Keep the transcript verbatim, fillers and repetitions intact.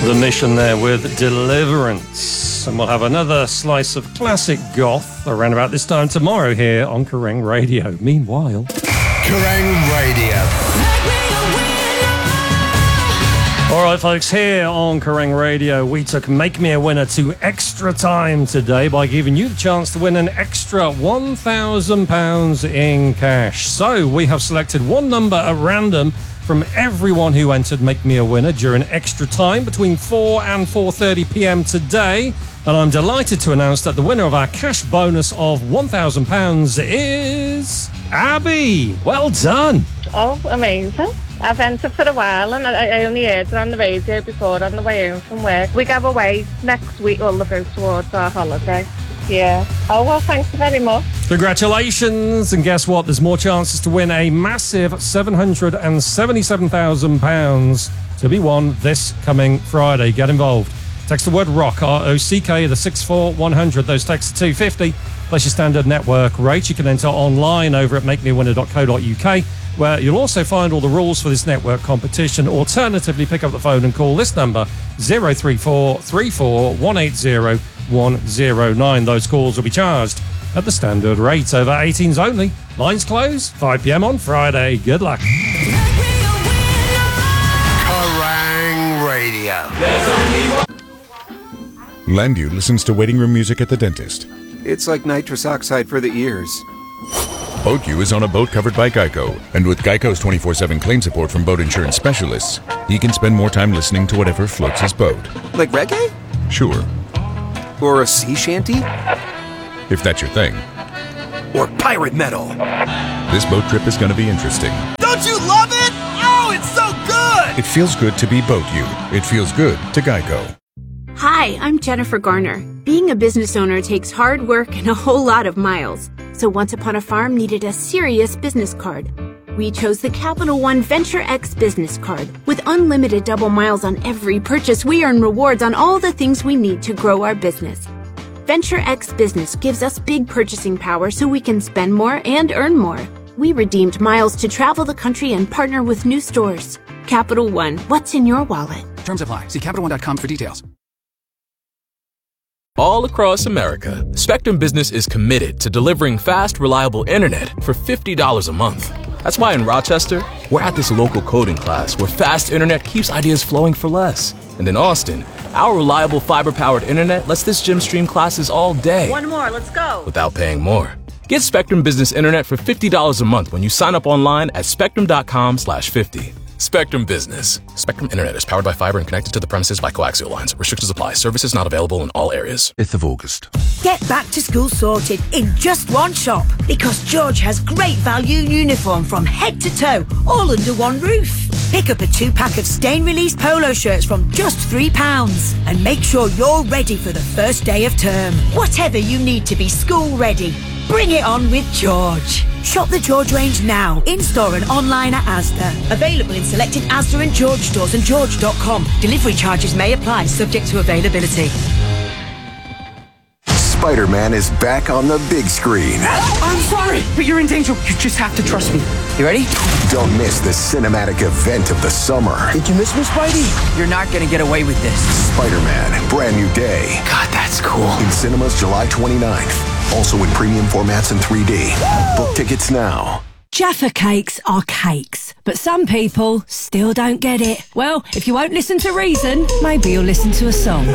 The Mission there with Deliverance. And we'll have another slice of classic goth around about this time tomorrow here on Kerrang Radio. Meanwhile... Kerrang Radio. All right, folks, here on Kerrang Radio, we took Make Me a Winner to extra time today by giving you the chance to win an extra one thousand pounds in cash. So we have selected one number at random from everyone who entered Make Me a Winner during extra time between four and four thirty p.m. today. And I'm delighted to announce that the winner of our cash bonus of one thousand pounds is Abby. Well done. Oh, amazing. I've entered for a while and I, I only heard it on the radio before on the way home from work. We go away next week, all of us, towards our holiday. Yeah. Oh, well, thank you very much. Congratulations. And guess what? There's more chances to win a massive seven hundred seventy-seven thousand pounds to be won this coming Friday. Get involved. Text the word ROCK, R O C K, the six four one hundred. Those texts are two fifty, plus your standard network rate. You can enter online over at make me a winner dot co dot uk, where you'll also find all the rules for this network competition. Alternatively, pick up the phone and call this number, zero three four three four one eight zero one zero nine. Those calls will be charged at the standard rate. Over eighteens only. Lines close, five p.m. on Friday. Good luck. Kerrang Radio. Landu listens to waiting room music at the dentist. It's like nitrous oxide for the ears. BoatU is on a boat covered by Geico, and with Geico's twenty-four seven claim support from boat insurance specialists, he can spend more time listening to whatever floats his boat. Like reggae? Sure. Or a sea shanty? If that's your thing. Or pirate metal? This boat trip is going to be interesting. Don't you love it? Oh, it's so good! It feels good to be BoatU. It feels good to Geico. Hi, I'm Jennifer Garner. Being a business owner takes hard work and a whole lot of miles. So Once Upon a Farm needed a serious business card. We chose the Capital One Venture X business card. With unlimited double miles on every purchase, we earn rewards on all the things we need to grow our business. Venture X Business gives us big purchasing power so we can spend more and earn more. We redeemed miles to travel the country and partner with new stores. Capital One, what's in your wallet? Terms apply. See Capital One dot com for details. All across America, Spectrum Business is committed to delivering fast, reliable internet for fifty dollars a month. That's why in Rochester, we're at this local coding class where fast internet keeps ideas flowing for less. And in Austin, our reliable fiber-powered internet lets this gym stream classes all day. One more, let's go. Without paying more. Get Spectrum Business Internet for fifty dollars a month when you sign up online at spectrum dot com slash fifty. Spectrum Business. Spectrum Internet is powered by fiber and connected to the premises by coaxial lines. Restrictions apply. Services not available in all areas. fifth of August. Get back to school sorted in just one shop, because George has great value uniform from head to toe, all under one roof. Pick up a two-pack of stain-release polo shirts from just three pounds and make sure you're ready for the first day of term. Whatever you need to be school ready, bring it on with George. Shop the George range now, in-store and online at Asda. Available in selected Asda and George stores and george dot com. Delivery charges may apply, subject to availability. Spider-Man is back on the big screen. I'm sorry, but you're in danger. You just have to trust me. You ready? Don't miss the cinematic event of the summer. Did you miss me, Spidey? You're not gonna get away with this. Spider-Man, Brand New Day. God, that's cool. In cinemas July twenty-ninth. Also in premium formats in three D. Book tickets now. Jaffa cakes are cakes, but some people still don't get it. Well, if you won't listen to reason, maybe you'll listen to a song.